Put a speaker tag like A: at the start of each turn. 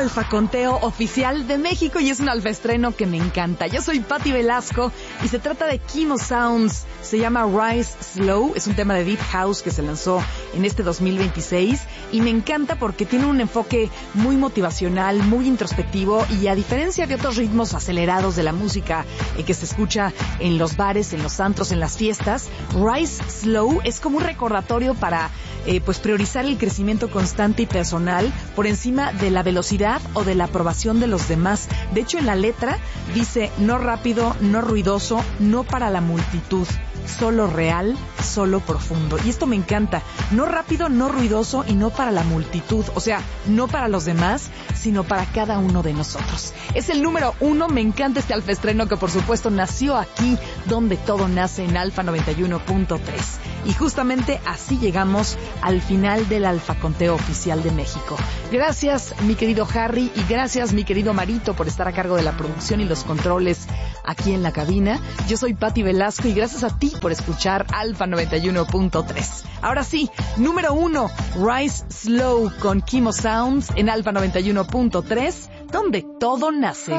A: Alfa Conteo Oficial de México y es un alfa estreno que me encanta. Yo soy Patti Velasco y se trata de Kimo Sounds. Se llama Rise Slow, es un tema de Deep House que se lanzó en este 2026 y me encanta porque tiene un enfoque muy motivacional, muy introspectivo y a diferencia de otros ritmos acelerados de la música que se escucha en los bares, en los antros, en las fiestas, Rise Slow es como un recordatorio para priorizar el crecimiento constante y personal por encima de la velocidad o de la aprobación de los demás. De hecho, en la letra dice no rápido, no ruidoso, no para la multitud, solo real, solo profundo. Y esto me encanta. No rápido, no ruidoso y no para la multitud. O sea, no para los demás, sino para cada uno de nosotros. Es el número 1. Me encanta este alfa estreno que por supuesto nació aquí, donde todo nace, en Alfa 91.3. Y justamente así llegamos al final del Alfa Conteo Oficial de México. Gracias, mi querido Harry, y gracias, mi querido Marito, por estar a cargo de la producción y los controles aquí en la cabina. Yo soy Patti Velasco y gracias a ti por escuchar Alfa 91.3. Ahora sí, número 1, Rise Slow con Kimo Sounds en Alfa 91.3, donde todo nace.